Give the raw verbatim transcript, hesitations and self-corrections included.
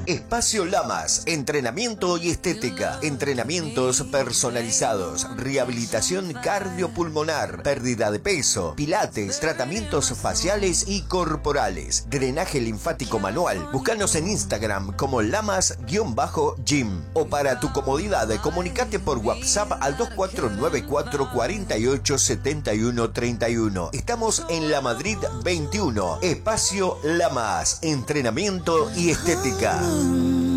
Espacio Lamas, entrenamiento y estética, entrenamientos personalizados, rehabilitación cardiopulmonar, pérdida de peso, pilates, tratamientos faciales y corporales, drenaje linfático manual. Búscanos en Instagram como Lamas-Gym o para tu comodidad comunicate por WhatsApp al dos cuatro nueve cuatro cuatro ocho siete uno tres uno. Estamos en La Madrid veintiuno. Espacio Lamas, entrenamiento y estética.